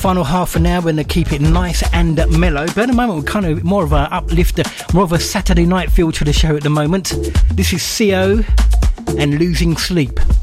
final half an hour. We're going to keep it nice and mellow. But at the moment, we're kind of more of an uplifter, more of a Saturday night feel to the show at the moment. This is CO and Losing Sleep.